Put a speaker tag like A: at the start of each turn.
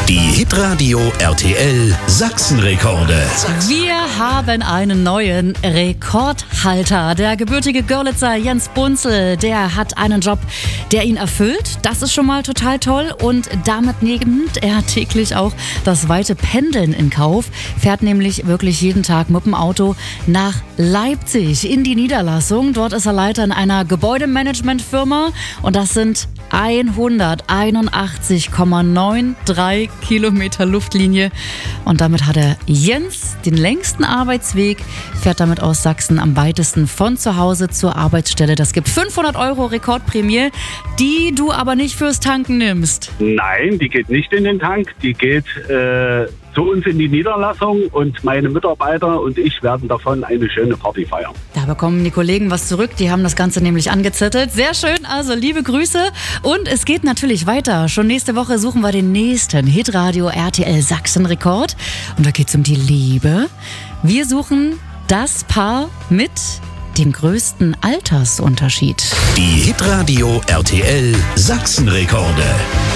A: Die Hitradio RTL Sachsenrekorde.
B: Wir haben einen neuen Rekordhalter. Der gebürtige Görlitzer Jens Bunzel, der hat einen Job, der ihn erfüllt. Das ist schon mal total toll. Und damit nimmt er täglich auch das weite Pendeln in Kauf. Fährt nämlich wirklich jeden Tag mit dem Auto nach Leipzig in die Niederlassung. Dort ist er Leiter in einer Gebäudemanagementfirma. Und das sind 181,93 Kilometer Luftlinie. Und damit hat er Jens den längsten Arbeitsweg, fährt damit aus Sachsen am weitesten von zu Hause zur Arbeitsstelle. Das gibt 500 € Rekordprämie, die du aber nicht fürs Tanken nimmst.
C: Nein, die geht nicht in den Tank, die geht zu uns in die Niederlassung und meine Mitarbeiter und ich werden davon eine schöne Party feiern.
B: Da bekommen die Kollegen was zurück, die haben das Ganze nämlich angezettelt. Sehr schön, also liebe Grüße und es geht natürlich weiter. Schon nächste Woche suchen wir den nächsten Hitradio RTL Sachsen-Rekord und da geht es um die Liebe. Wir suchen das Paar mit dem größten Altersunterschied.
A: Die Hitradio RTL Sachsenrekorde.